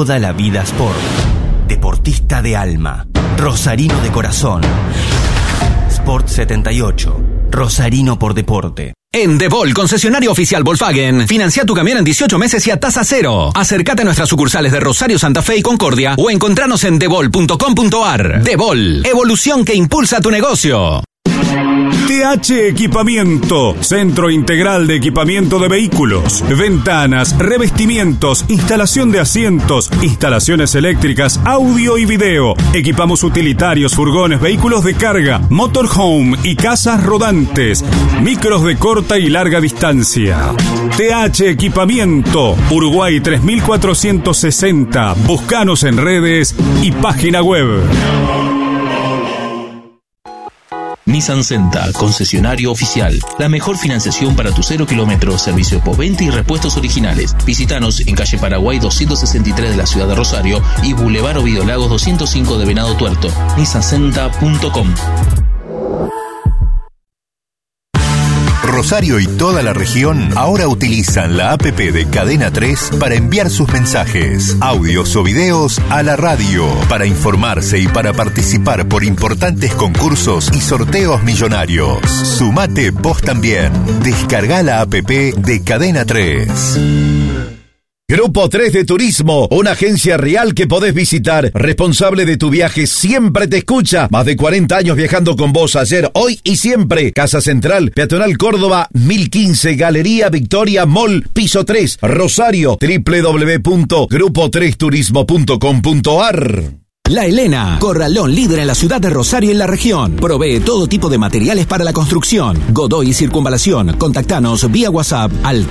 Toda la vida Sport. Deportista de alma. Rosarino de corazón. Sport 78. Rosarino por deporte. En DeVol, concesionario oficial Volkswagen, financia tu camión en 18 meses y a tasa cero. Acércate a nuestras sucursales de Rosario, Santa Fe y Concordia o encontranos en devol.com.ar. DeVol, evolución que impulsa tu negocio. TH Equipamiento, Centro Integral de Equipamiento de Vehículos, ventanas, revestimientos, instalación de asientos, instalaciones eléctricas, audio y video. Equipamos utilitarios, furgones, vehículos de carga, motorhome y casas rodantes, micros de corta y larga distancia. TH Equipamiento, Uruguay 3460. Búscanos en redes y página web. Nissan Senta, concesionario oficial. La mejor financiación para tu 0 kilómetros, servicio postventa y repuestos originales. Visítanos en calle Paraguay 263 de la ciudad de Rosario y Boulevard Ovidio Lagos 205 de Venado Tuerto. nissancenta.com. Rosario y toda la región ahora utilizan la APP de Cadena 3 para enviar sus mensajes, audios o videos a la radio, para informarse y para participar por importantes concursos y sorteos millonarios. Sumate vos también. Descarga la APP de Cadena 3. Grupo 3 de Turismo, una agencia real que podés visitar. Responsable de tu viaje, siempre te escucha. Más de 40 años viajando con vos, ayer, hoy y siempre. Casa Central, Peatonal Córdoba, 1015, Galería Victoria Mall, piso 3, Rosario, www.grupo3turismo.com.ar. La Helena, corralón líder en la ciudad de Rosario y en la región. Provee todo tipo de materiales para la construcción. Godoy y Circunvalación. Contactanos vía WhatsApp al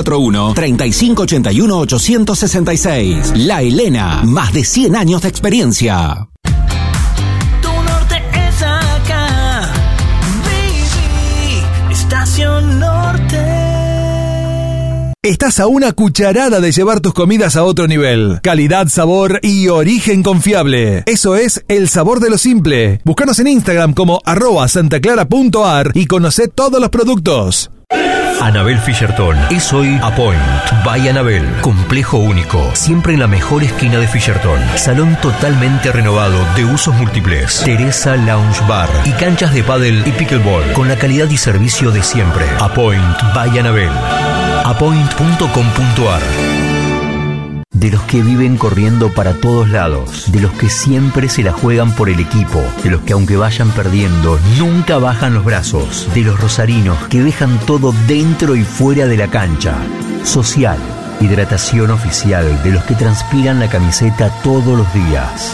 341-3581-866. La Helena, más de 100 años de experiencia. Tu norte es acá. Baby, Estación Norte. Estás a una cucharada de llevar tus comidas a otro nivel. Calidad, sabor y origen confiable. Eso es el sabor de lo simple. Búscanos en Instagram como @santaclara.ar y conocé todos los productos. Anabel Fisherton es hoy Appoint by Anabel. Complejo único, siempre en la mejor esquina de Fisherton. Salón totalmente renovado de usos múltiples. Teresa Lounge Bar y canchas de pádel y pickleball con la calidad y servicio de siempre. Appoint by Anabel. Appoint.com.ar. De los que viven corriendo para todos lados, de los que siempre se la juegan por el equipo, de los que aunque vayan perdiendo, nunca bajan los brazos, de los rosarinos que dejan todo dentro y fuera de la cancha. Social, hidratación oficial de los que transpiran la camiseta todos los días.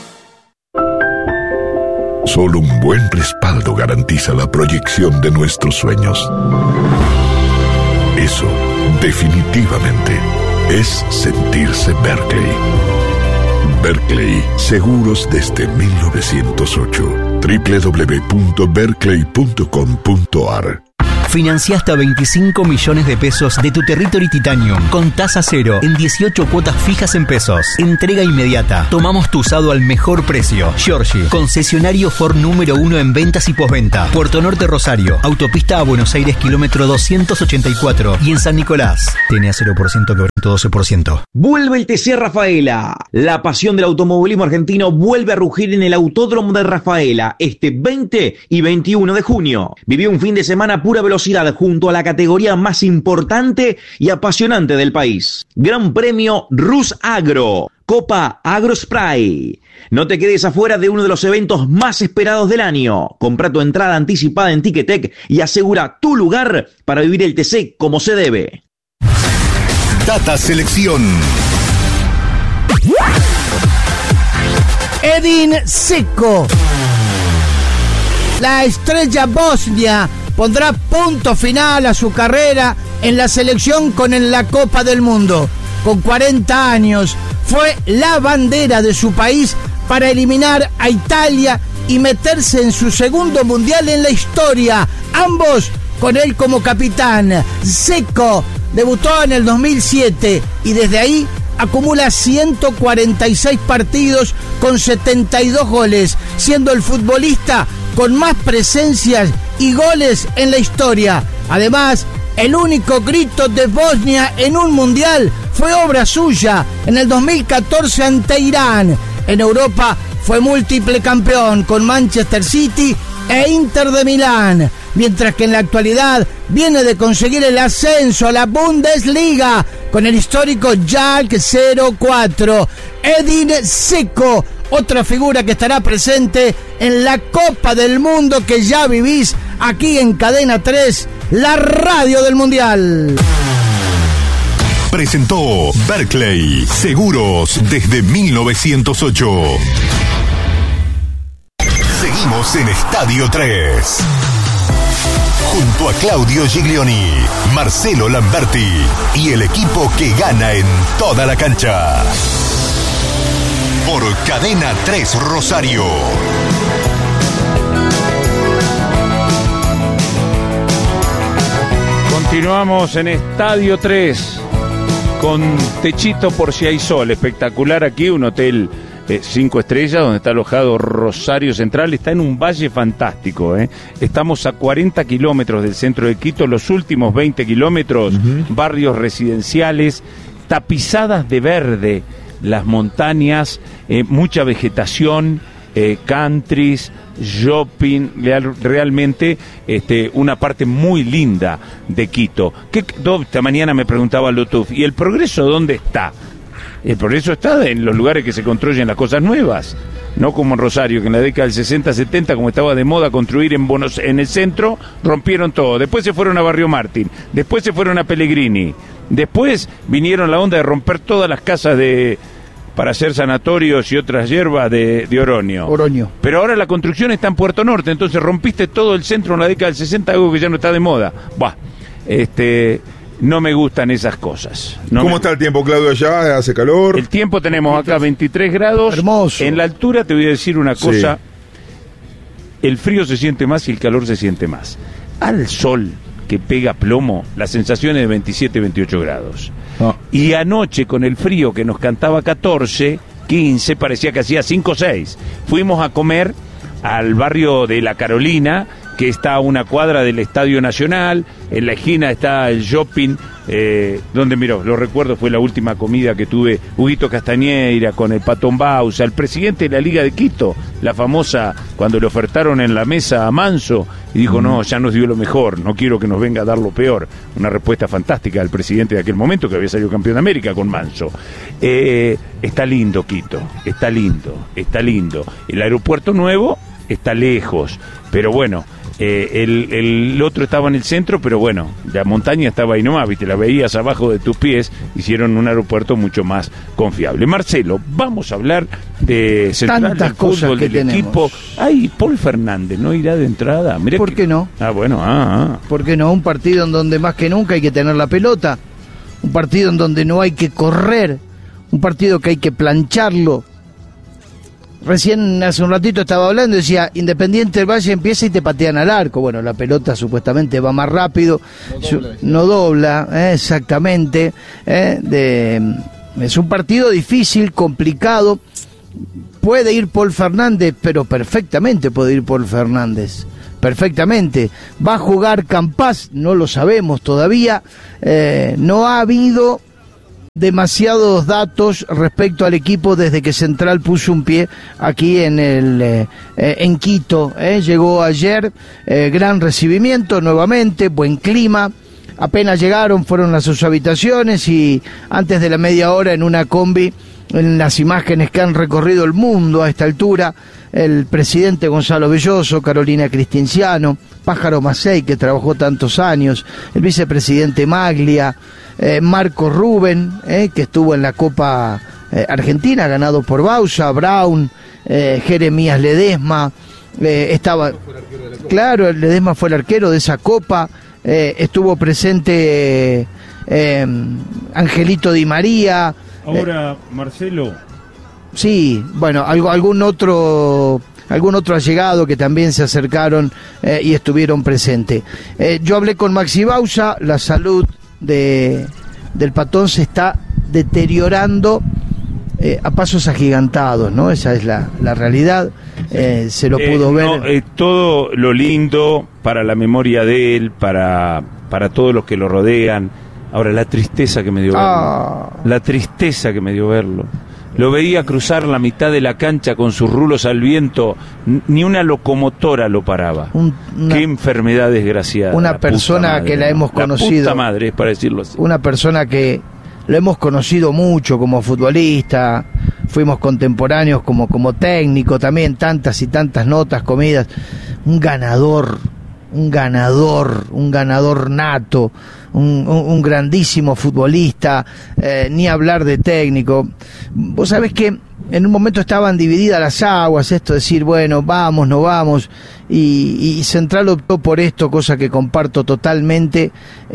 Solo un buen respaldo garantiza la proyección de nuestros sueños. Eso, definitivamente, es sentirse Berkeley. Berkeley, seguros desde 1908. www.berkeley.com.ar. Financia hasta 25 millones de pesos de tu Territory Titanium con tasa cero en 18 cuotas fijas en pesos. Entrega inmediata. Tomamos tu usado al mejor precio. Giorgi, concesionario Ford número 1 en ventas y postventa. Puerto Norte Rosario. Autopista a Buenos Aires, kilómetro 284. Y en San Nicolás. TNA 0%, quebramiento 12%. Vuelve el TC Rafaela. La pasión del automovilismo argentino vuelve a rugir en el Autódromo de Rafaela este 20 y 21 de junio. Vivió un fin de semana pura velocidad junto a la categoría más importante y apasionante del país. Gran Premio Rus Agro, Copa AgroSpray. No te quedes afuera de uno de los eventos más esperados del año. Compra tu entrada anticipada en Ticketek y asegura tu lugar para vivir el TC como se debe. Data Selección. Edin Dzeko, la estrella bosnia, pondrá punto final a su carrera en la selección en la Copa del Mundo. Con 40 años, fue la bandera de su país para eliminar a Italia y meterse en su segundo mundial en la historia, ambos con él como capitán. Dzeko debutó en el 2007 y desde ahí acumula 146 partidos con 72 goles, siendo el futbolista con más presencias y goles en la historia. Además, el único grito de Bosnia en un mundial fue obra suya en el 2014 ante Irán. En Europa fue múltiple campeón con Manchester City e Inter de Milán, mientras que en la actualidad viene de conseguir el ascenso a la Bundesliga con el histórico Schalke 04. Edin Dzeko, otra figura que estará presente en la Copa del Mundo que ya vivís aquí en Cadena 3, la radio del Mundial. Presentó Berkeley, seguros desde 1908. Seguimos en Estadio 3. Junto a Claudio Giglioni, Marcelo Lamberti y el equipo que gana en toda la cancha. Por Cadena 3 Rosario. Continuamos en Estadio 3 con techito por si hay sol. Espectacular aquí, un hotel 5 estrellas donde está alojado Rosario Central. Está en un valle fantástico, ¿eh? Estamos a 40 kilómetros del centro de Quito, los últimos 20 kilómetros, barrios residenciales, tapizadas de verde, las montañas, mucha vegetación, countries, shopping, realmente una parte muy linda de Quito. Esta mañana me preguntaba Lutuf, ¿y el progreso dónde está? El progreso está en los lugares que se construyen las cosas nuevas, no como en Rosario, que en la década del 60-70, como estaba de moda construir en el centro, rompieron todo. Después se fueron a Barrio Martín, después se fueron a Pellegrini, después vinieron la onda de romper todas las casas para hacer sanatorios y otras hierbas de Oroño. Pero ahora la construcción está en Puerto Norte, entonces rompiste todo el centro en la década del 60, algo que ya no está de moda. No me gustan esas cosas. ¿Cómo está el tiempo, Claudio, allá? ¿Hace calor? El tiempo tenemos acá 23 grados. Hermoso. En la altura te voy a decir una cosa. Sí. El frío se siente más y el calor se siente más. Al sol que pega plomo, la sensación es de 27, 28 grados. Y anoche con el frío que nos cantaba 14, 15, parecía que hacía 5 o 6. Fuimos a comer al barrio de La Carolina, que está a una cuadra del Estadio Nacional. En la esquina está el shopping, donde, miró, lo recuerdo, fue la última comida que tuve, Huguito Castañeira con el Patón Bausa, el presidente de la Liga de Quito, la famosa, cuando le ofertaron en la mesa a Manso, y dijo, no, ya nos dio lo mejor, no quiero que nos venga a dar lo peor. Una respuesta fantástica del presidente de aquel momento, que había salido campeón de América con Manso. Está lindo Quito, está lindo. El aeropuerto nuevo está lejos, pero bueno, el otro estaba en el centro, pero bueno, la montaña estaba ahí nomás, viste, la veías abajo de tus pies. Hicieron un aeropuerto mucho más confiable. Marcelo, vamos a hablar de Central, del fútbol, del equipo. Ay, Paul Fernández, ¿no irá de entrada? Mirá ¿Por qué no? Bueno, ¿Por qué no? Un partido en donde más que nunca hay que tener la pelota, un partido en donde no hay que correr, un partido que hay que plancharlo. Recién hace un ratito estaba hablando y decía, Independiente del Valle empieza y te patean al arco. Bueno, la pelota supuestamente va más rápido, no dobla, exactamente. Es un partido difícil, complicado. Puede ir Paul Fernández, pero perfectamente puede ir Paul Fernández. Perfectamente. ¿Va a jugar Campás? No lo sabemos todavía. No ha habido demasiados datos respecto al equipo desde que Central puso un pie aquí en Quito. Llegó ayer, gran recibimiento nuevamente, buen clima. Apenas llegaron, fueron a sus habitaciones y antes de la media hora en una combi, en las imágenes que han recorrido el mundo a esta altura, el presidente Gonzalo Belloso, Carolina Cristinciano, Pájaro Macei, que trabajó tantos años, el vicepresidente Maglia, Marco Rubén, que estuvo en la Copa Argentina, ganado por Bausa, Brown, Jeremías Ledesma, estaba, claro, Ledesma fue el arquero de esa Copa, estuvo presente Angelito Di María. Ahora, Marcelo. Sí, bueno, algún otro allegado que también se acercaron y estuvieron presentes. Yo hablé con Maxi Bausa, la salud del Patón se está deteriorando a pasos agigantados, ¿no? Esa es la realidad, se lo pudo ver. Todo lo lindo para la memoria de él, para todos los que lo rodean, Ahora, la tristeza que me dio verlo. La tristeza que me dio verlo. Lo veía cruzar la mitad de la cancha con sus rulos al viento, ni una locomotora lo paraba. Qué enfermedad desgraciada. Una persona que la hemos conocido. La puta madre, para decirlo así. Una persona que lo hemos conocido mucho como futbolista, fuimos contemporáneos como técnico también, tantas y tantas notas, comidas. Un ganador nato, un grandísimo futbolista, ni hablar de técnico. Vos sabés que en un momento estaban divididas las aguas, esto de decir, bueno, vamos, no vamos, y Central optó por esto, cosa que comparto totalmente,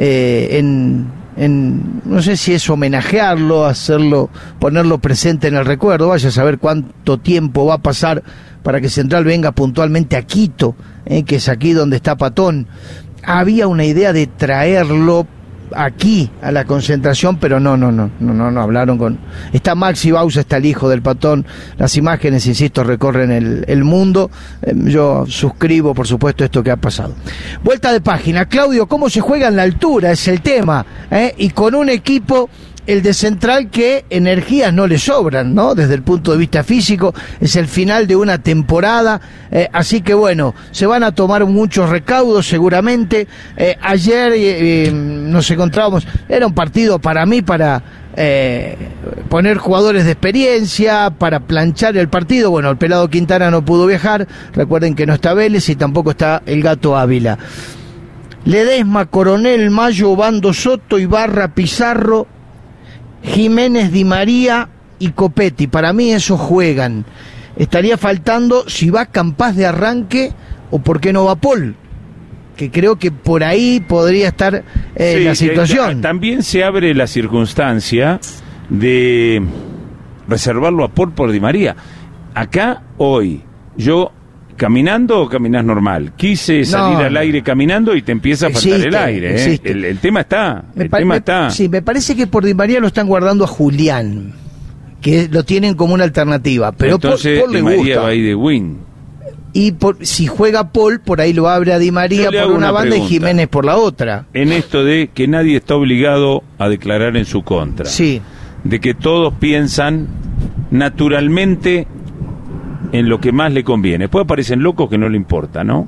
no sé si es homenajearlo, hacerlo, ponerlo presente en el recuerdo. Vaya a saber cuánto tiempo va a pasar para que Central venga puntualmente a Quito, que es aquí donde está Patón. Había una idea de traerlo aquí a la concentración, pero no hablaron con... Está Maxi Bausa, está el hijo del Patón. Las imágenes, insisto, recorren el mundo. Yo suscribo, por supuesto, esto que ha pasado. Vuelta de página. Claudio, ¿cómo se juega en la altura? Es el tema, y con un equipo, el de Central, que energías no le sobran, ¿no? Desde el punto de vista físico, es el final de una temporada, así que bueno, se van a tomar muchos recaudos seguramente. Ayer nos encontrábamos, era un partido para mí, para poner jugadores de experiencia, para planchar el partido. Bueno, el pelado Quintana no pudo viajar, recuerden que no está Vélez y tampoco está el Gato Ávila. Ledesma, Coronel, Mayo, Bando, Soto, Ibarra, Pizarro, Jiménez, Di María y Copetti. Para mí esos juegan. Estaría faltando si va Campás de arranque o por qué no va Paul, que creo que por ahí podría estar la situación. También se abre la circunstancia de reservarlo a Paul por Di María. Acá hoy, yo... ¿Caminando o caminás normal? Quise salir al aire caminando y te empieza a faltar el aire. El tema está. Sí, me parece que por Di María lo están guardando a Julián, que lo tienen como una alternativa. Pero entonces Paul Di María va ahí de win. Y si juega Paul, por ahí lo abre a Di María por una banda y Jiménez por la otra. En esto de que nadie está obligado a declarar en su contra. Sí. De que todos piensan naturalmente en lo que más le conviene. Después aparecen locos que no le importa, ¿no?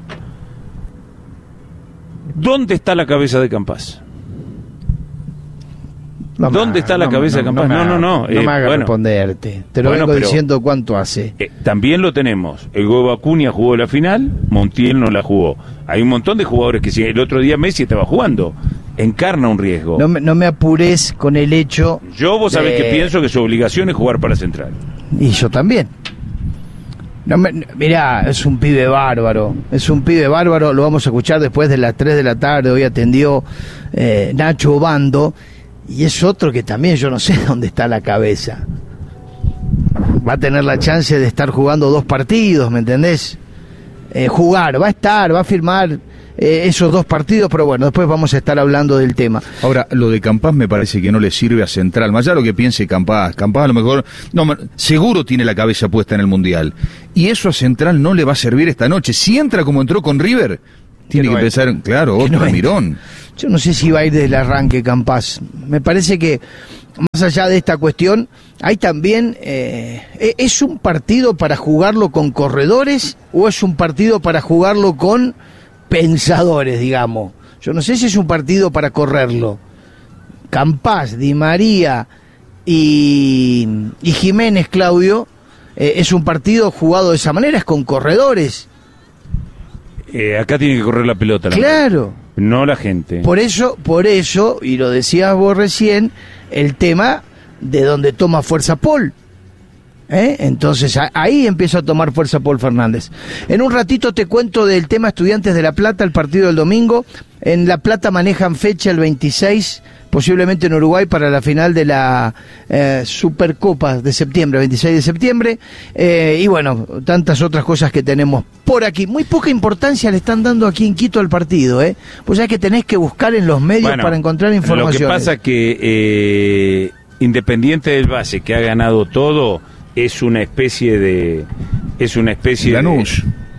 ¿Dónde está la cabeza de Campás? ¿Dónde está la cabeza de Campás? No me hagas responderte. Te lo vengo diciendo cuánto hace. También lo tenemos. El Hugo Acuña jugó la final, Montiel no la jugó. Hay un montón de jugadores que el otro día Messi estaba jugando. Encarna un riesgo. No me apures con el hecho. Vos sabés que pienso que su obligación es jugar para Central. Y yo también. Mirá, es un pibe bárbaro, lo vamos a escuchar después de las 3 de la tarde, hoy atendió Nacho Bando, y es otro que también yo no sé dónde está la cabeza. Va a tener la chance de estar jugando 2 partidos, ¿me entendés? Va a firmar esos 2 partidos, pero bueno, después vamos a estar hablando del tema. Ahora, lo de Campás me parece que no le sirve a Central, más allá de lo que piense Campás a lo mejor, seguro tiene la cabeza puesta en el Mundial, y eso a Central no le va a servir esta noche. Si entra como entró con River, tiene que pensar, claro, otro mirón. Yo no sé si va a ir desde el arranque Campás, me parece que más allá de esta cuestión, hay también, ¿es un partido para jugarlo con corredores o es un partido para jugarlo con pensadores, digamos? Yo no sé si es un partido para correrlo. Campás, Di María y Jiménez, Claudio, es un partido jugado de esa manera, es con corredores. Acá tiene que correr la pelota. Claro. No la gente. Por eso, y lo decías vos recién, el tema de donde toma fuerza Paul. Entonces ahí empieza a tomar fuerza Paul Fernández. En un ratito te cuento del tema Estudiantes de La Plata, el partido del domingo. En La Plata manejan fecha el 26, posiblemente en Uruguay, para la final de la Supercopa de septiembre, 26 de septiembre. Y bueno, tantas otras cosas que tenemos por aquí. Muy poca importancia le están dando aquí en Quito al partido, pues ya que tenés que buscar en los medios para encontrar información. Lo que pasa que Independiente del Valle, que ha ganado todo, es una especie de Lanús.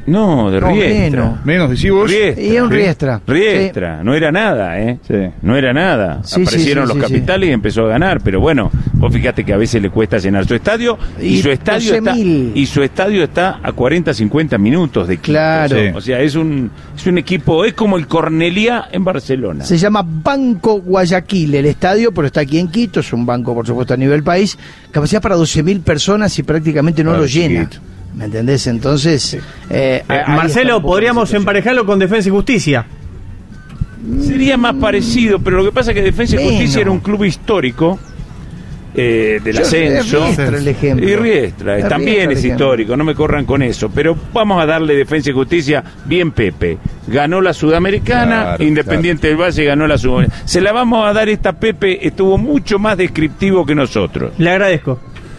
No, de Riestra. Menos, decís vos. Y un Riestra. Riestra, no era nada, Sí. No era nada. Sí, Aparecieron los capitales y empezó a ganar, pero bueno, vos fíjate que a veces le cuesta llenar su estadio y su estadio está a 40, 50 minutos de Quito. Claro. O sea, es un equipo, es como el Cornellá en Barcelona. Se llama Banco Guayaquil el estadio, pero está aquí en Quito, es un banco por supuesto a nivel país, capacidad para 12.000 personas y prácticamente no lo llena. Chiquito. ¿Me entendés? Entonces... Marcelo, podríamos emparejarlo con Defensa y Justicia. Sería más parecido, pero lo que pasa es que Defensa y Justicia era un club histórico del ascenso. Riestra el ejemplo. Y Riestra también es histórico, no me corran con eso. Pero vamos a darle Defensa y Justicia bien Pepe. Ganó la Sudamericana, Independiente del Valle ganó la Sudamericana. Se la vamos a dar esta Pepe, estuvo mucho más descriptivo que nosotros. Le agradezco.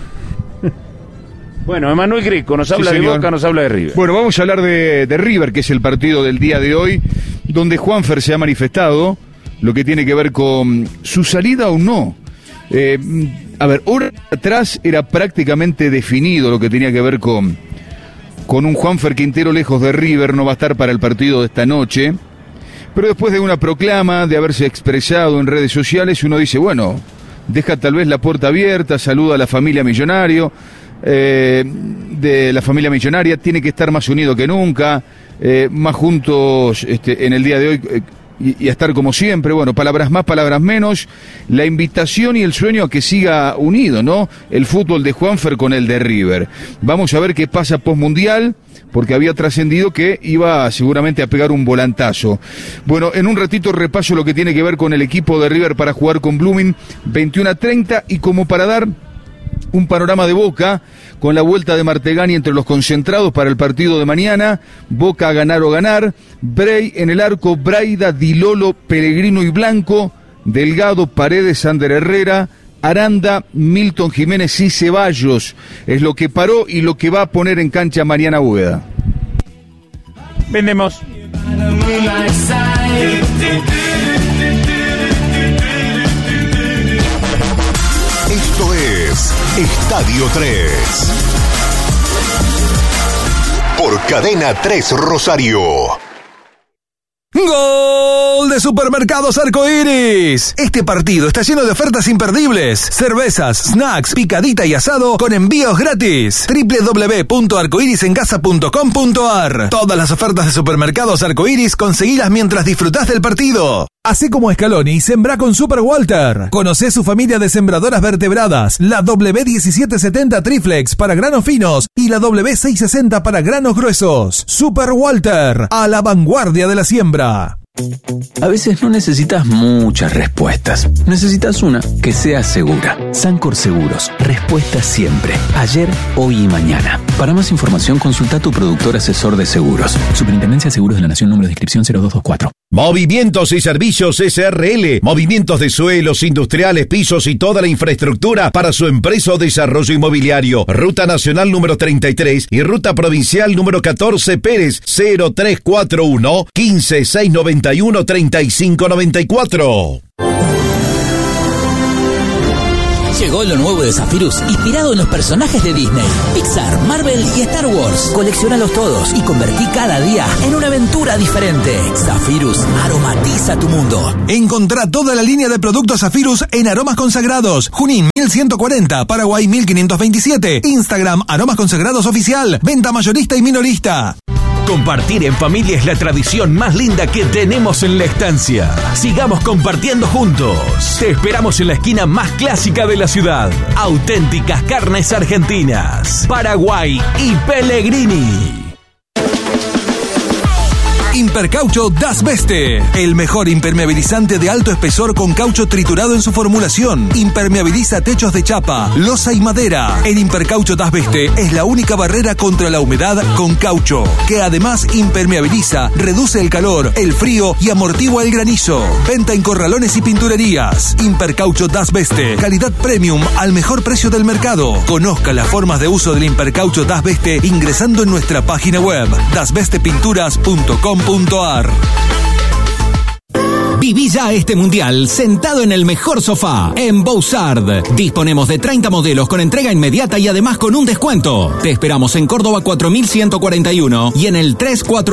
Bueno, Emanuel Greco nos habla de Boca, nos habla de River. Bueno, vamos a hablar de River, que es el partido del día de hoy, donde Juanfer se ha manifestado, lo que tiene que ver con su salida o no. Horas atrás era prácticamente definido lo que tenía que ver con un Juanfer Quintero lejos de River, no va a estar para el partido de esta noche. Pero después de una proclama, de haberse expresado en redes sociales, uno dice, bueno, deja tal vez la puerta abierta, saluda a la familia Millonario. De la familia millonaria, tiene que estar más unido que nunca, más juntos en el día de hoy y a estar como siempre. Bueno, palabras más, palabras menos, la invitación y el sueño a que siga unido, ¿no? El fútbol de Juanfer con el de River. Vamos a ver qué pasa postmundial, porque había trascendido que iba seguramente a pegar un volantazo. Bueno, en un ratito repaso lo que tiene que ver con el equipo de River para jugar con Blooming 21:30, y como para dar un panorama de Boca, con la vuelta de Martegani entre los concentrados para el partido de mañana. Boca a ganar o ganar. Bray en el arco, Braida, Dilolo, Pellegrino y Blanco, Delgado, Paredes, Ander Herrera, Aranda, Milton Jiménez y Ceballos. Es lo que paró y lo que va a poner en cancha Mariana Bóveda. Vendemos. Esto es Estadio 3 por Cadena 3 Rosario. ¡Gol de Supermercados Arcoiris! Este partido está lleno de ofertas imperdibles. Cervezas, snacks, picadita y asado con envíos gratis. www.arcoirisencasa.com.ar. Todas las ofertas de Supermercados Arcoiris conseguilas mientras disfrutás del partido. Hacé como Scaloni y sembrá con Super Walter. Conocé su familia de sembradoras vertebradas, la W1770 Triflex para granos finos y la W660 para granos gruesos. Super Walter, a la vanguardia de la siembra. A veces no necesitas muchas respuestas. Necesitas una que sea segura. Sancor Seguros. Respuesta siempre. Ayer, hoy y mañana. Para más información, consulta a tu productor asesor de seguros. Superintendencia de Seguros de la Nación, número de inscripción 0224. Movimientos y Servicios SRL. Movimientos de suelos, industriales, pisos y toda la infraestructura para su empresa o desarrollo inmobiliario. Ruta Nacional número 33 y Ruta Provincial número 14 Pérez 0341 15691 3594. Llegó lo nuevo de Zephyrus, inspirado en los personajes de Disney, Pixar, Marvel y Star Wars. Colecciónalos todos y convertí cada día en una aventura diferente. Zephyrus aromatiza tu mundo. Encontrá toda la línea de productos Zephyrus en Aromas Consagrados. Junín 1140, Paraguay 1527. Instagram Aromas Consagrados Oficial. Venta mayorista y minorista. Compartir en familia es la tradición más linda que tenemos en la estancia. Sigamos compartiendo juntos. Te esperamos en la esquina más clásica de la ciudad. Auténticas carnes argentinas, Paraguay y Pellegrini. Impercaucho Das Beste, el mejor impermeabilizante de alto espesor con caucho triturado en su formulación. Impermeabiliza techos de chapa, losa y madera. El Impercaucho Das Beste es la única barrera contra la humedad con caucho, que además impermeabiliza, reduce el calor, el frío y amortigua el granizo. Venta en corralones y pinturerías. Impercaucho Das Beste, calidad premium al mejor precio del mercado. Conozca las formas de uso del Impercaucho Das Beste ingresando en nuestra página web dasbestepinturas.com.ar. Viví ya este mundial sentado en el mejor sofá, en Bouzard. Disponemos de 30 modelos con entrega inmediata y además con un descuento. Te esperamos en Córdoba 4141 y en el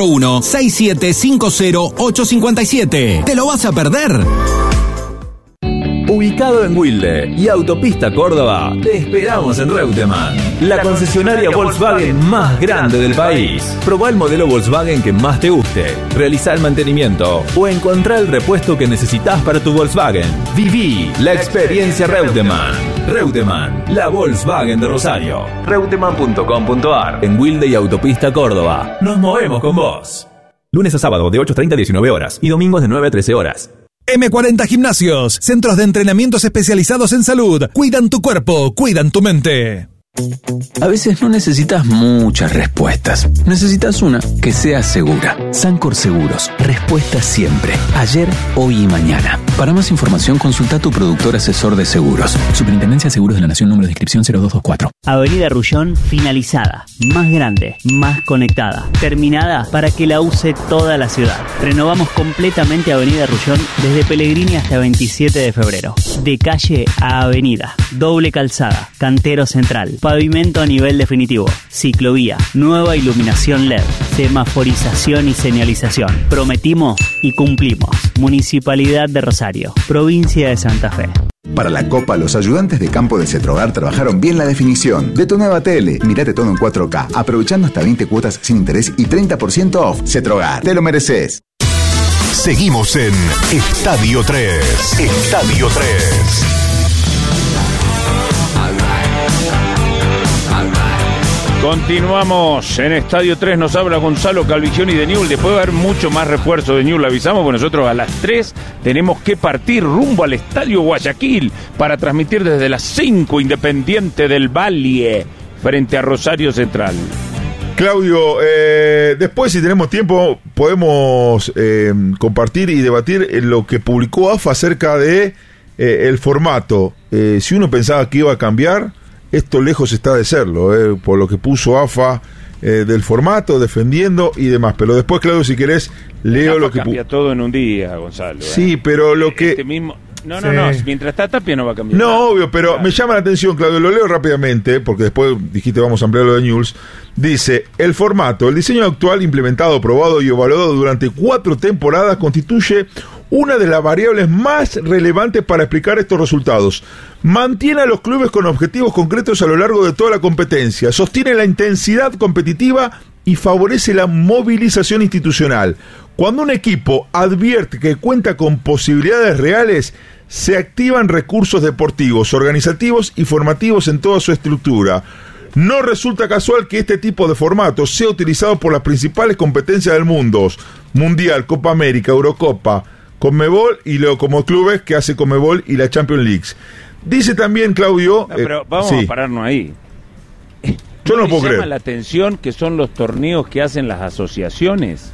341-6750-857. ¿Te lo vas a perder? Ubicado en Wilde y Autopista Córdoba, te esperamos en Reutemann, la concesionaria Volkswagen más grande del país. Probá el modelo Volkswagen que más te guste, realizá el mantenimiento o encontrá el repuesto que necesitas para tu Volkswagen. Viví la experiencia Reutemann. Reutemann, la Volkswagen de Rosario. Reutemann.com.ar. En Wilde y Autopista Córdoba, nos movemos con vos. Lunes a sábado de 8:30 a 19 horas y domingos de 9 a 13 horas. M40 Gimnasios, centros de entrenamientos especializados en salud. Cuidan tu cuerpo, cuidan tu mente. A veces no necesitas muchas respuestas. Necesitas una que sea segura. Sancor Seguros. Respuesta siempre. Ayer, hoy y mañana. Para más información, consulta a tu productor asesor de seguros. Superintendencia de Seguros de la Nación, número de inscripción 0224. Avenida Rullón finalizada. Más grande, más conectada. Terminada para que la use toda la ciudad. Renovamos completamente Avenida Rullón desde Pellegrini hasta 27 de febrero. De calle a avenida. Doble calzada. Cantero central. Pavimento a nivel definitivo, ciclovía, nueva iluminación LED, semaforización y señalización. Prometimos y cumplimos. Municipalidad de Rosario, provincia de Santa Fe. Para la Copa, los ayudantes de campo de Cetrogar trabajaron bien la definición de tu nueva tele. Mirate todo en 4K, aprovechando hasta 20 cuotas sin interés y 30% off. Cetrogar, te lo mereces. Seguimos en Estadio 3. Estadio 3. Continuamos en Estadio 3, nos habla Gonzalo Calvigioni de Newell's. Después va a haber mucho más refuerzo de Newell's, avisamos, porque nosotros a las 3 tenemos que partir rumbo al Estadio Guayaquil para transmitir desde las 5 Independiente del Valle frente a Rosario Central. Claudio, después si tenemos tiempo podemos compartir y debatir lo que publicó AFA acerca de el formato. Si uno pensaba que iba a cambiar, esto lejos está de serlo, por lo que puso AFA del formato, defendiendo y demás. Pero después, Claudio, si querés, leo lo que cambia todo en un día, Gonzalo. Sí, pero lo que... mismo... No, mientras está Tapia no va a cambiar. No, nada. Obvio, pero me llama la atención, Claudio, lo leo rápidamente, porque después dijiste vamos a ampliar lo de Newell's. Dice, el formato, el diseño actual implementado, probado y evaluado durante 4 temporadas constituye una de las variables más relevantes para explicar estos resultados. Mantiene a los clubes con objetivos concretos a lo largo de toda la competencia, sostiene la intensidad competitiva y favorece la movilización institucional. Cuando un equipo advierte que cuenta con posibilidades reales, se activan recursos deportivos, organizativos y formativos en toda su estructura. No resulta casual que este tipo de formato sea utilizado por las principales competencias del mundo: Mundial, Copa América, Eurocopa, Conmebol y luego como clubes que hace Conmebol y la Champions League. Dice también Claudio... No, pero vamos a pararnos ahí. Yo no puedo creer. Llama la atención que son los torneos que hacen las asociaciones.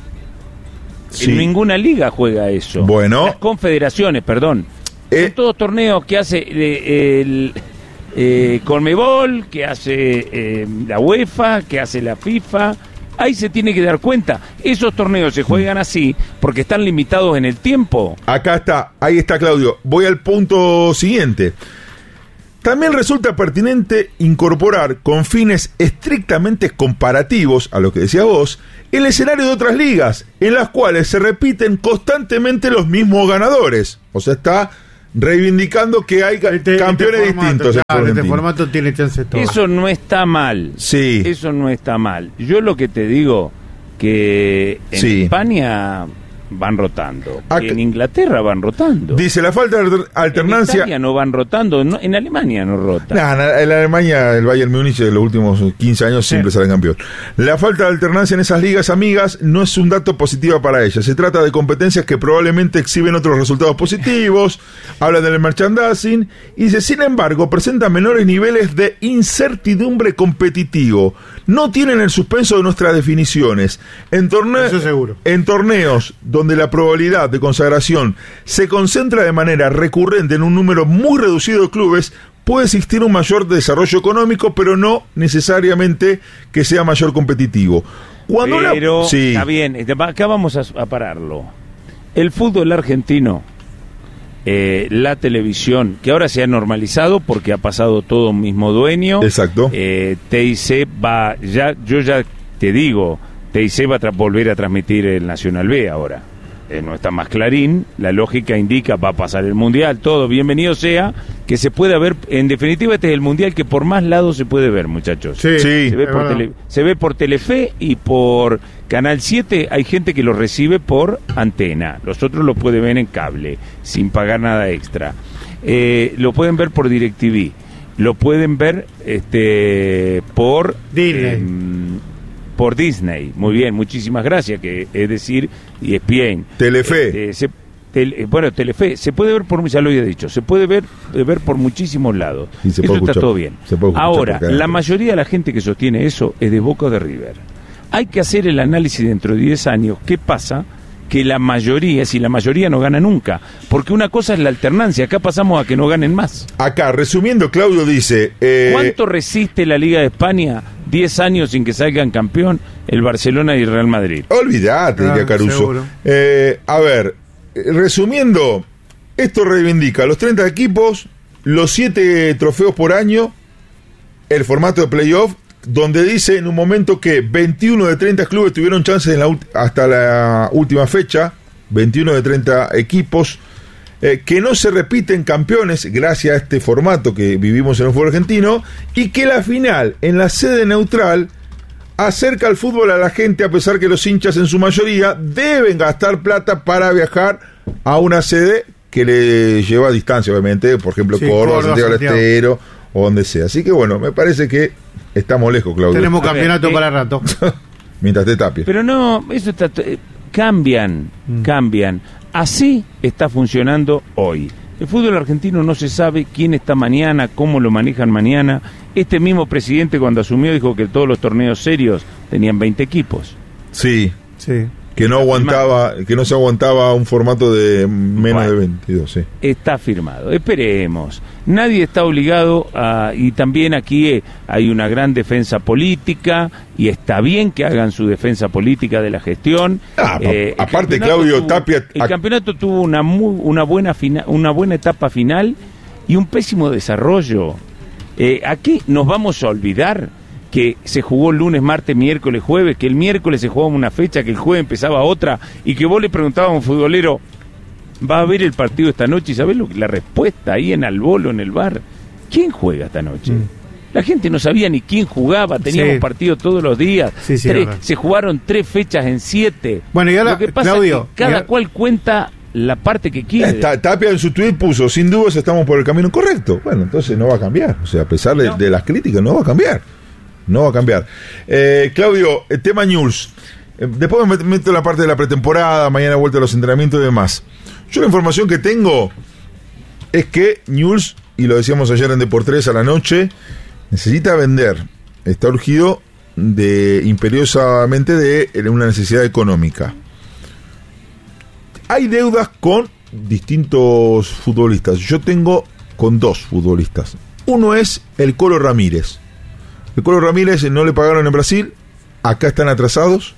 Sí. En ninguna liga juega eso. Bueno. Las confederaciones, perdón. Son todos torneos que hace Conmebol, que hace la UEFA, que hace la FIFA. Ahí se tiene que dar cuenta. Esos torneos se juegan así porque están limitados en el tiempo. Acá está, ahí está, Claudio. Voy al punto siguiente. También resulta pertinente incorporar con fines estrictamente comparativos, a lo que decías vos, el escenario de otras ligas, en las cuales se repiten constantemente los mismos ganadores. O sea, está reivindicando que hay campeones distintos. Este formato tiene chance todo. Eso no está mal. Sí. Eso no está mal. Yo lo que te digo, que en España van rotando. En Inglaterra van rotando. Dice, la falta de alternancia... En Italia no van rotando, en Alemania no rotan. En Alemania el Bayern Múnich en los últimos 15 años siempre sale campeón. La falta de alternancia en esas ligas amigas no es un dato positivo para ellas. Se trata de competencias que probablemente exhiben otros resultados positivos, habla del merchandising, y dice, sin embargo, presentan menores niveles de incertidumbre competitivo. No tienen el suspenso de nuestras definiciones. Eso seguro. En torneos donde la probabilidad de consagración se concentra de manera recurrente en un número muy reducido de clubes, puede existir un mayor desarrollo económico, pero no necesariamente que sea mayor competitivo. Está bien, acá vamos a pararlo. El fútbol argentino, la televisión, que ahora se ha normalizado porque ha pasado todo un mismo dueño. Exacto. TIC va, yo ya te digo, TIC va a volver a transmitir el Nacional B ahora. No está más Clarín, la lógica indica va a pasar el Mundial, todo, bienvenido sea, que se pueda ver, en definitiva este es el Mundial que por más lados se puede ver, muchachos. Sí, se ve por Telefe y por Canal 7, hay gente que lo recibe por antena, los otros lo pueden ver en cable, sin pagar nada extra. Lo pueden ver por DirecTV, lo pueden ver por Disney. Por Disney, muy bien, muchísimas gracias, que es decir, ESPN. Telefe. Telefe, se puede ver por, ya lo había dicho, se puede ver por muchísimos lados. Eso está todo bien. Ahora, la mayoría de la gente que sostiene eso es de Boca o de River. Hay que hacer el análisis dentro de 10 años, ¿qué pasa? Que la mayoría, si la mayoría no gana nunca, porque una cosa es la alternancia, acá pasamos a que no ganen más. Acá, resumiendo, Claudio dice... ¿Cuánto resiste la Liga de España 10 años sin que salgan campeón el Barcelona y el Real Madrid? Olvídate, diría Caruso. A ver, resumiendo, esto reivindica los 30 equipos, los 7 trofeos por año, el formato de playoff, donde dice en un momento que 21 de 30 clubes tuvieron chances hasta la última fecha, 21 de 30 equipos, que no se repiten campeones gracias a este formato que vivimos en el fútbol argentino, y que la final en la sede neutral acerca el fútbol a la gente, a pesar que los hinchas en su mayoría deben gastar plata para viajar a una sede que le lleva a distancia, obviamente, por ejemplo, Córdoba, Santiago del Estero o donde sea. Así que bueno, me parece que estamos lejos, Claudio. Tenemos campeonato para rato. Mientras te tapies. Pero no, eso está... cambian. Así está funcionando hoy. El fútbol argentino no se sabe quién está mañana, cómo lo manejan mañana. Este mismo presidente cuando asumió dijo que todos los torneos serios tenían 20 equipos. Sí. Que no aguantaba, que no se aguantaba un formato de menos de 22, sí. Está firmado, esperemos. Nadie está obligado a, y también aquí hay una gran defensa política, y está bien que hagan su defensa política de la gestión. Aparte, Claudio Tapia... El campeonato tuvo una buena etapa final y un pésimo desarrollo. Aquí nos vamos a olvidar que se jugó lunes, martes, miércoles, jueves, que el miércoles se jugaba una fecha, que el jueves empezaba otra, y que vos le preguntabas a un futbolero, ¿va a ver el partido esta noche? Y sabés la respuesta ahí en Albolo, en el bar, ¿quién juega esta noche? La gente no sabía ni quién jugaba, teníamos partidos todos los días, se jugaron 3 fechas en 7. Bueno, y ahora, lo que pasa Claudio, es que cada cual cuenta la parte que quiere. Tapia en su tweet puso, sin dudas estamos por el camino correcto. Bueno, entonces no va a cambiar, o sea, a pesar de las críticas, no va a cambiar. Claudio, el tema Newell's. Después me meto en la parte de la pretemporada, mañana vuelta a los entrenamientos y demás. Yo la información que tengo es que Newell's, y lo decíamos ayer en Deportes a la noche, necesita vender. Está urgido imperiosamente de una necesidad económica. Hay deudas con distintos futbolistas. Yo tengo con 2 futbolistas. Uno es el Colo Ramírez. El Colo Ramírez no le pagaron en Brasil, acá están atrasados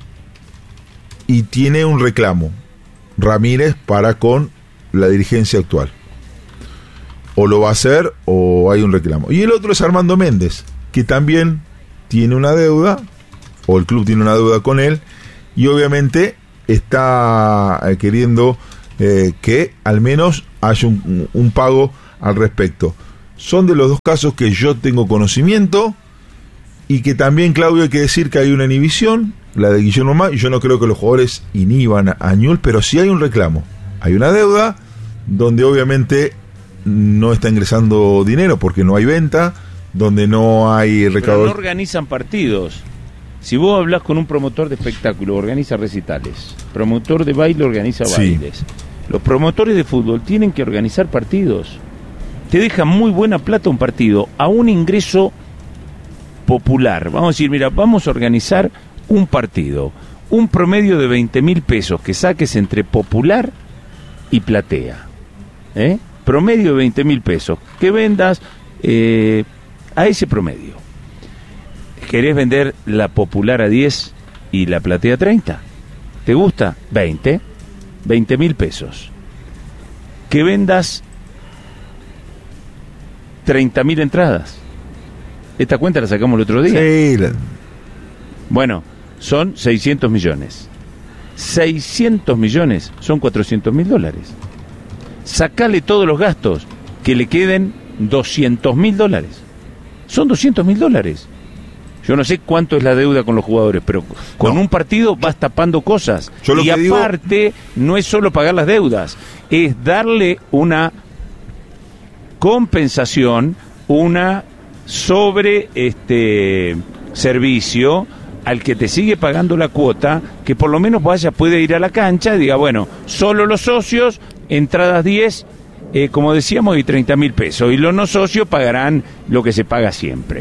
y tiene un reclamo Ramírez para con la dirigencia actual. O lo va a hacer o hay un reclamo. Y el otro es Armando Méndez, que también tiene una deuda, o el club tiene una deuda con él, y obviamente está queriendo que al menos haya un pago al respecto. Son de los 2 casos que yo tengo conocimiento, y que también, Claudio, hay que decir que hay una inhibición, la de Guillermo Má, y yo no creo que los jugadores inhiban a Newell's, pero sí hay un reclamo, hay una deuda donde obviamente no está ingresando dinero porque no hay venta, donde no hay recaudado. Pero no organizan partidos. Si vos hablas con un promotor de espectáculo, organiza recitales, promotor de baile organiza bailes. Los promotores de fútbol tienen que organizar partidos. Te deja muy buena plata un partido a un ingreso popular. Vamos a decir, mira, vamos a organizar un partido, un promedio de 20.000 pesos que saques entre popular y platea, promedio de 20.000 pesos que vendas a ese promedio. ¿Querés vender la popular a 10 y la platea a 30? ¿Te gusta? 20. 20.000 pesos. Que vendas 30.000 entradas. Esta cuenta la sacamos el otro día. Sí. Bueno, son 600 millones. 600 millones son $400.000. Sacale todos los gastos, que le queden $200.000. Son $200.000. Yo no sé cuánto es la deuda con los jugadores, pero con un partido vas tapando cosas. Y aparte, no es solo pagar las deudas, es darle una compensación, una sobre servicio al que te sigue pagando la cuota, que por lo menos puede ir a la cancha y diga, bueno, solo los socios, entradas 10, como decíamos, y 30.000 pesos. Y los no socios pagarán lo que se paga siempre.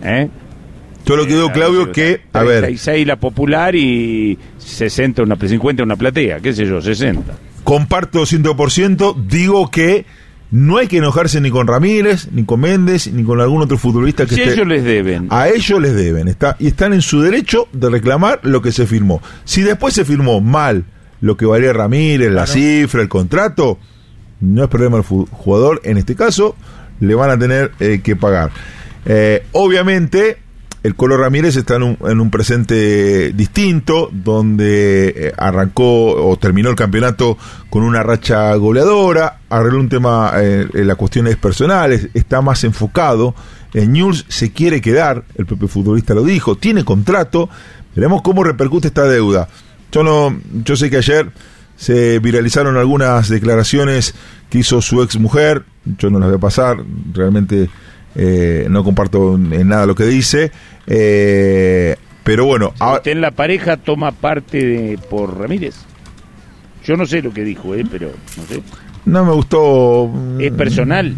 Yo lo que digo, Claudio, que, a ver... 36 la popular y 50 una platea, qué sé yo, 60. Comparto 100%, digo que no hay que enojarse ni con Ramírez, ni con Méndez, ni con algún otro futbolista que esté... ellos les deben. A ellos les deben, y están en su derecho de reclamar lo que se firmó. Si después se firmó mal lo que valía Ramírez, la cifra, el contrato, no es problema del jugador, en este caso, le van a tener que pagar. Obviamente... El Colo Ramírez está en un presente distinto, donde arrancó o terminó el campeonato con una racha goleadora, arregló un tema en las cuestiones personales, está más enfocado. En Newell's se quiere quedar, el propio futbolista lo dijo, tiene contrato, veremos cómo repercute esta deuda. Yo sé que ayer se viralizaron algunas declaraciones que hizo su ex mujer, yo no las voy a pasar, realmente... no comparto en nada lo que dice, pero bueno, si usted en la pareja toma parte por Ramírez, yo no sé lo que dijo, pero no sé, no me gustó, es personal,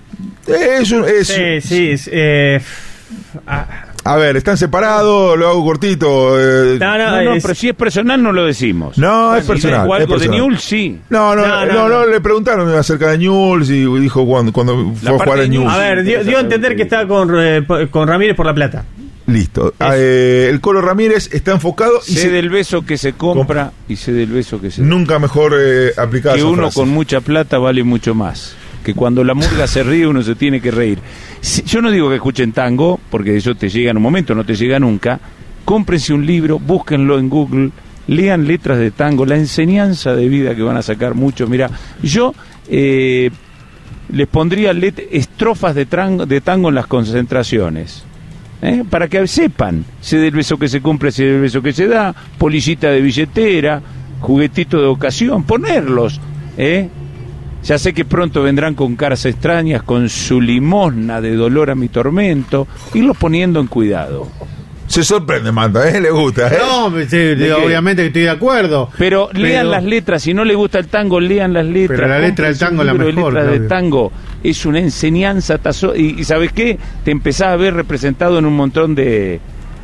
a ver, están separados, lo hago cortito. No, pero si es personal no lo decimos. No, es personal. ¿O algo es de Newell's? Sí. No, le preguntaron acerca de Newell's y dijo cuando fue a jugar en Newell's. A ver, dio a entender que estaba con Ramírez por la plata. Listo. El Colo Ramírez está enfocado. Sé del beso que se compra y sé del beso que se da. Nunca mejor aplicado. Que uno con mucha plata vale mucho más. Que cuando la murga se ríe uno se tiene que reír. Yo no digo que escuchen tango, porque eso te llega en un momento, no te llega nunca. Cómprense un libro, búsquenlo en Google, lean letras de tango, la enseñanza de vida que van a sacar mucho. Mira, yo les pondría estrofas de tango en las concentraciones, para que sepan, sé del beso que se compra, sé del beso que se da, polillita de billetera, juguetito de ocasión, ponerlos, Ya sé que pronto vendrán con caras extrañas, con su limosna de dolor a mi tormento, irlos poniendo en cuidado. Se sorprende, Manta, le gusta, No, obviamente que estoy de acudo. Pero lean las letras, si no les gusta el tango, lean las letras. Pero la letra del tango es la mejor. La letra del tango es una enseñanza, y ¿sabes qué? Te empezás a ver representado en un montón de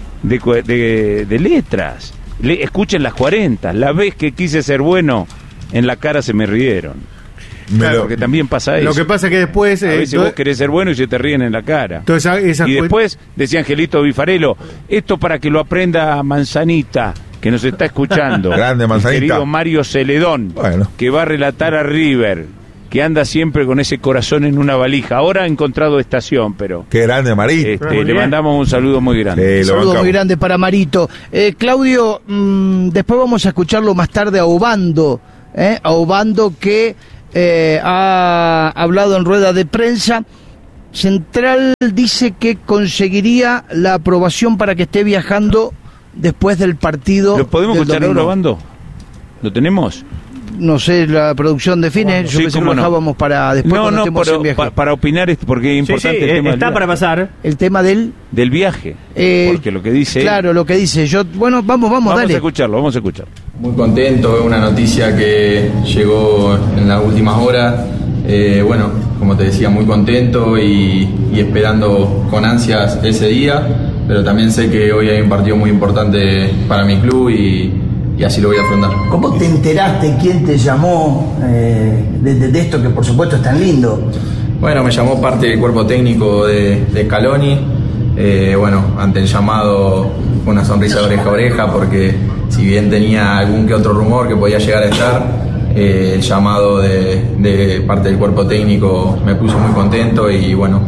letras. Escuchen las 40, la vez que quise ser bueno, en la cara se me rieron. Claro, porque también pasa eso. Lo que pasa es que después... a veces vos querés ser bueno y se te ríen en la cara. Entonces, y después, decía Angelito Bifarello, esto para que lo aprenda Manzanita, que nos está escuchando. Grande Manzanita. El querido Mario Celedón, que va a relatar a River, que anda siempre con ese corazón en una valija. Ahora ha encontrado estación, pero... Qué grande, Marito. Le mandamos un saludo muy grande. Un saludo muy grande para Marito. Claudio, después vamos a escucharlo más tarde a Obando, que... ha hablado en rueda de prensa. Central dice que conseguiría la aprobación para que esté viajando después del partido. ¿Lo podemos escuchar ahora, Obando? ¿Lo tenemos? No sé, la producción define. Yo pensé que lo dejábamos para después. Para opinar, porque es importante el tema. Está para pasar. El tema del viaje. Porque lo que dice. Claro, lo que dice. Vamos, dale. Vamos a escucharlo. Muy contento, es una noticia que llegó en las últimas horas. Como te decía, muy contento y esperando con ansias ese día, pero también sé que hoy hay un partido muy importante para mi club y así lo voy a afrontar. ¿Cómo te enteraste? ¿Quién te llamó de esto que por supuesto es tan lindo? Bueno, me llamó parte del cuerpo técnico de Scaloni. Ante el llamado una sonrisa de oreja a oreja, porque si bien tenía algún que otro rumor que podía llegar a estar, el llamado de parte del cuerpo técnico me puso muy contento y bueno,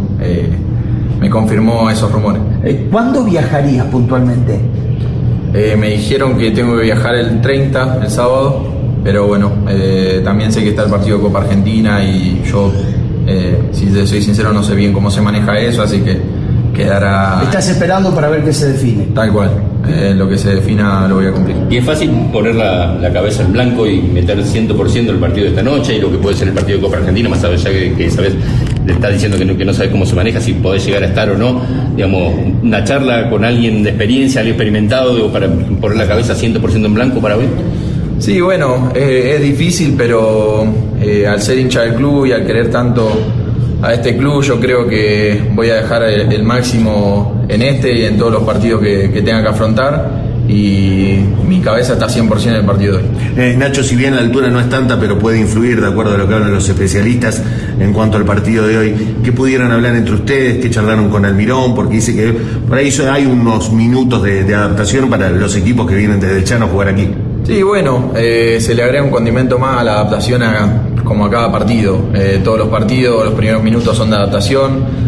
me confirmó esos rumores. ¿Cuándo viajarías puntualmente? Me dijeron que tengo que viajar el 30, el sábado, pero bueno, también sé que está el partido de Copa Argentina y yo, si te soy sincero, no sé bien cómo se maneja eso, así que quedará... Estás esperando para ver qué se define. Tal cual, lo que se defina lo voy a cumplir. Y es fácil poner la cabeza en blanco y meter 100% el partido de esta noche y lo que puede ser el partido de Copa Argentina, más allá que sabes, le estás diciendo que no sabes cómo se maneja, si podés llegar a estar o no, digamos, una charla con alguien de experiencia, alguien experimentado, digo, para poner la cabeza 100% en blanco para hoy. Sí, bueno, es difícil, pero al ser hincha del club y al querer tanto a este club, yo creo que voy a dejar el máximo en este y en todos los partidos que tenga que afrontar, y mi cabeza está 100% en el partido de hoy. Nacho, si bien la altura no es tanta, pero puede influir, de acuerdo a lo que hablan los especialistas en cuanto al partido de hoy, ¿qué pudieran hablar entre ustedes? ¿Qué charlaron con Almirón? Porque dice que por ahí hay unos minutos de adaptación para los equipos que vienen desde el Chano a jugar aquí. Sí, bueno, se le agrega un condimento más a la adaptación como a cada partido. Todos los partidos, los primeros minutos son de adaptación.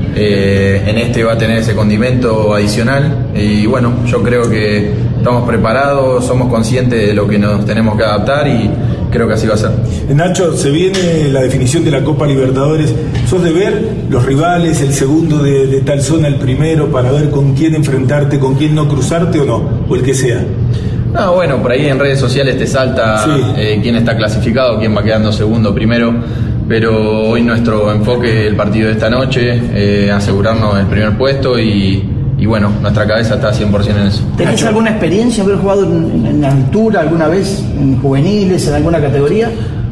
En este va a tener ese condimento adicional. Y bueno, yo creo que estamos preparados, somos conscientes de lo que nos tenemos que adaptar y creo que así va a ser. Nacho, se viene la definición de la Copa Libertadores. ¿Sos de ver los rivales, el segundo de tal zona, el primero, para ver con quién enfrentarte, con quién no cruzarte o no, o el que sea? No, bueno, por ahí en redes sociales te salta quién está clasificado, quién va quedando segundo, primero, pero hoy nuestro enfoque es el partido de esta noche, asegurarnos el primer puesto y bueno, nuestra cabeza está 100% en eso. ¿Tenés alguna experiencia haber jugado en altura alguna vez, en juveniles, en alguna categoría?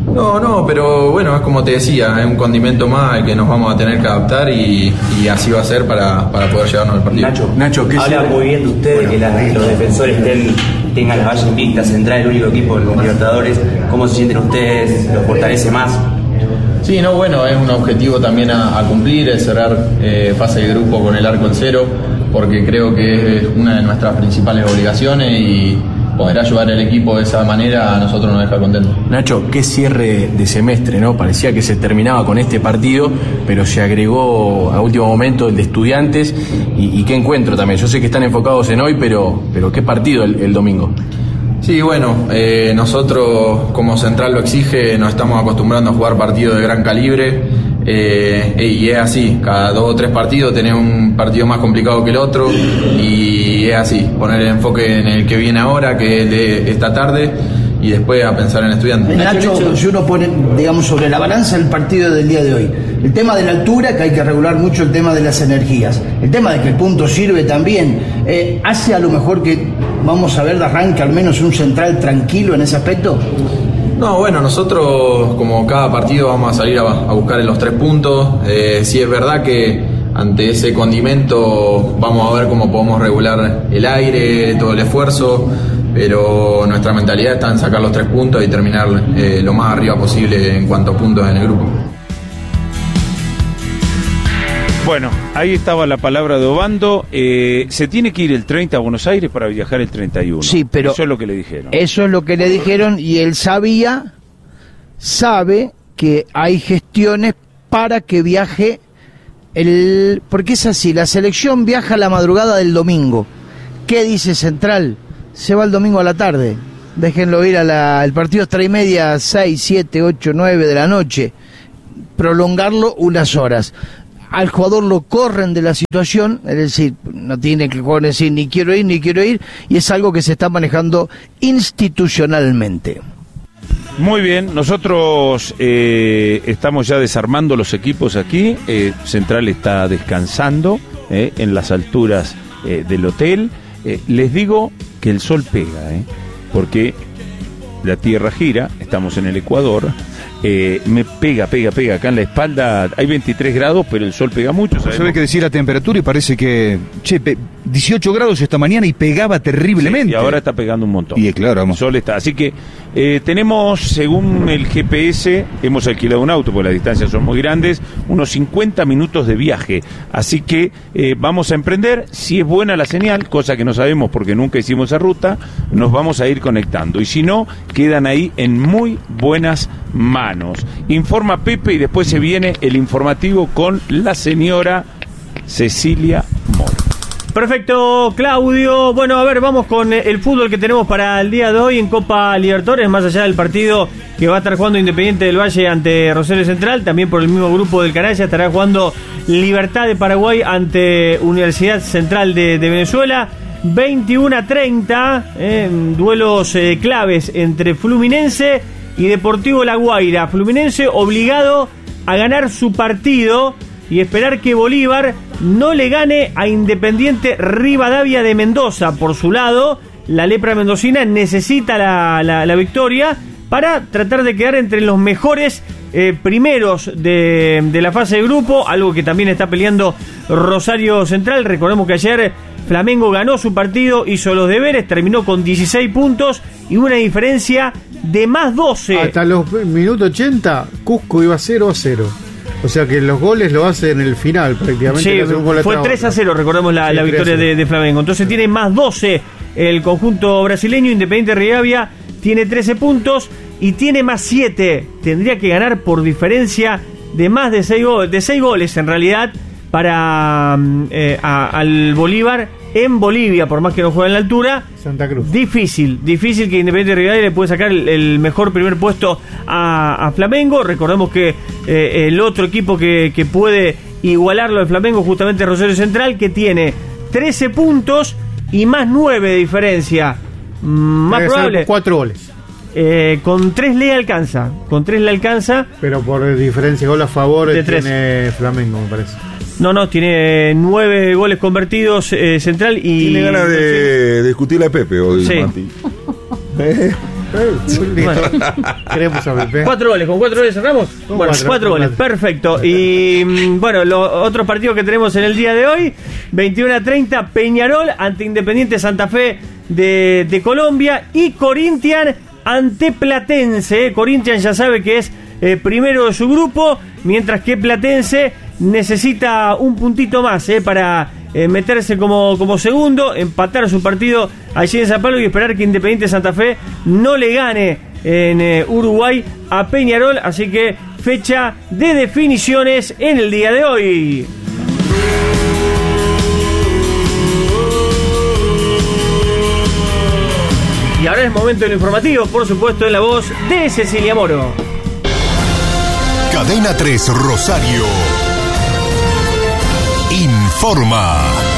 No, pero bueno, es como te decía, es un condimento más al que nos vamos a tener que adaptar y así va a ser para poder llevarnos al partido. Nacho, ¿qué habla muy bien de ustedes, que los defensores tengan las vallas invictas, Central, el único equipo en los Libertadores? ¿Cómo se sienten ustedes? ¿Los fortalece más? Sí, no, bueno, es un objetivo también a cumplir, es cerrar fase de grupo con el arco en cero, porque creo que es una de nuestras principales obligaciones y poder ayudar al equipo de esa manera a nosotros nos deja contentos. Nacho, qué cierre de semestre, ¿no? Parecía que se terminaba con este partido, pero se agregó a último momento el de Estudiantes y qué encuentro también. Yo sé que están enfocados en hoy, pero qué partido el domingo. Sí, bueno, nosotros como Central lo exige, nos estamos acostumbrando a jugar partidos de gran calibre y es así, cada 2 o 3 partidos tenés un partido más complicado que el otro y es así, poner el enfoque en el que viene ahora, que es el de esta tarde, y después a pensar en Estudiantes. Nacho, si uno pone, digamos, sobre la balanza el partido del día de hoy, el tema de la altura, que hay que regular mucho el tema de las energías, el tema de que el punto sirve también, hace a lo mejor que vamos a ver de arranque al menos un Central tranquilo en ese aspecto. No, bueno, nosotros como cada partido vamos a salir a buscar en los 3 puntos. Sí es verdad que ante ese condimento vamos a ver cómo podemos regular el aire, todo el esfuerzo, pero nuestra mentalidad está en sacar los 3 puntos y terminar lo más arriba posible en cuanto a puntos en el grupo. Bueno, ahí estaba la palabra de Obando. Se tiene que ir el 30 a Buenos Aires para viajar el 31. Sí, pero eso es lo que le dijeron. Eso es lo que le dijeron y él sabe que hay gestiones para que viaje porque es así, la selección viaja a la madrugada del domingo. ¿Qué dice Central? Se va el domingo a la tarde. Déjenlo ir el partido es 3:30, 6, 7, 8, 9 de la noche. Prolongarlo unas horas. Al jugador lo corren de la situación, es decir, no tiene que el jugador decir ni quiero ir, y es algo que se está manejando institucionalmente. Muy bien, nosotros estamos ya desarmando los equipos aquí. Central está descansando en las alturas del hotel. Les digo que el sol pega, porque la tierra gira, estamos en el Ecuador. Me pega acá en la espalda. Hay 23 grados, pero el sol pega mucho. Se ve que decir la temperatura y parece que 18 grados esta mañana y pegaba terriblemente. Sí, y ahora está pegando un montón. Y claro, vamos. El sol está. Así que tenemos, según el GPS, hemos alquilado un auto porque las distancias son muy grandes, unos 50 minutos de viaje. Así que vamos a emprender. Si es buena la señal, cosa que no sabemos porque nunca hicimos esa ruta, nos vamos a ir conectando. Y si no, quedan ahí en muy buenas manos. Informa Pepe y después se viene el informativo con la señora Cecilia Moro. Perfecto, Claudio. Bueno, a ver, vamos con el fútbol que tenemos para el día de hoy en Copa Libertadores, más allá del partido que va a estar jugando Independiente del Valle ante Rosario Central, también por el mismo grupo del Canalla estará jugando Libertad de Paraguay ante Universidad Central de Venezuela. 21-30, duelos claves entre Fluminense y Deportivo La Guaira. Fluminense obligado a ganar su partido y esperar que Bolívar no le gane a Independiente Rivadavia de Mendoza. Por su lado, la lepra mendocina necesita la victoria para tratar de quedar entre los mejores primeros de la fase de grupo, algo que también está peleando Rosario Central. Recordemos que ayer Flamengo ganó su partido, hizo los deberes, terminó con 16 puntos y una diferencia de más 12. Hasta los minutos 80, Cusco iba 0-0. O sea que los goles lo hace en el final prácticamente. Sí, fue 3-0, recordemos la victoria de Flamengo. Entonces tiene más 12 el conjunto brasileño. Independiente Rivadavia tiene 13 puntos y tiene más 7. Tendría que ganar por diferencia de más de 6 goles en realidad para al Bolívar en Bolivia, por más que no juegue en la altura. Santa Cruz. Difícil que Independiente Rivadavia le puede sacar el mejor primer puesto a Flamengo. Recordemos que el otro equipo que puede igualarlo de Flamengo justamente Rosario Central, que tiene 13 puntos y más 9 de diferencia. Más probable 4 goles. Con 3 le alcanza. Pero por diferencia de gol a favor de tiene Flamengo, me parece. No, tiene 9 goles convertidos Central y... Tiene ganas de discutirle a Pepe hoy, sí. Mati. Bueno, queremos a Pepe. 4 goles, ¿con 4 goles cerramos? Bueno, 4 goles, perfecto. Y bueno, los otros partidos que tenemos en el día de hoy: 21-30, Peñarol ante Independiente Santa Fe de Colombia y Corinthians ante Platense. Corinthians ya sabe que es primero de su grupo, mientras que Platense necesita un puntito más para meterse como segundo, empatar su partido allí en San Pablo y esperar que Independiente Santa Fe no le gane en Uruguay a Peñarol. Así que fecha de definiciones en el día de hoy. Y ahora es el momento del informativo, por supuesto, en la voz de Cecilia Moro. Cadena 3 Rosario informa.